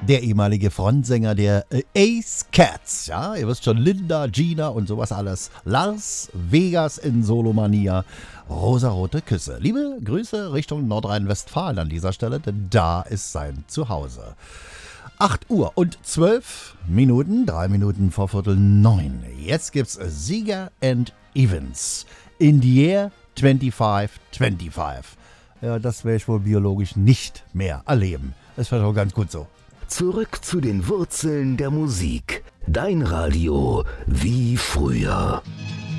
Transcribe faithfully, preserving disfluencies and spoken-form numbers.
der ehemalige Frontsänger der äh, Ace Cats. Ja, ihr wisst schon, Linda, Gina und sowas alles. Lars Vegas in Solomania. Rosarote Küsse. Liebe Grüße Richtung Nordrhein-Westfalen an dieser Stelle, denn da ist sein Zuhause. acht Uhr und zwölf Minuten, drei Minuten vor Viertel neun. Jetzt gibt's Sieger and Evans. In the Year fünfundzwanzig fünfundzwanzig. Ja, das werde ich wohl biologisch nicht mehr erleben. Das wäre doch ganz gut so. Zurück zu den Wurzeln der Musik. Dein Radio wie früher.